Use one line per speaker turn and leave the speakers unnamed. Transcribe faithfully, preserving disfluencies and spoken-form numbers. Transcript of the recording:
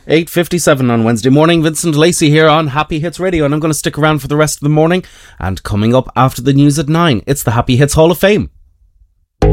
eight fifty-seven on Wednesday morning. Vincent Lacey here on Happy Hits Radio, and I'm going to stick around for the rest of the morning. And coming up after the news at nine, it's the Happy Hits Hall of Fame.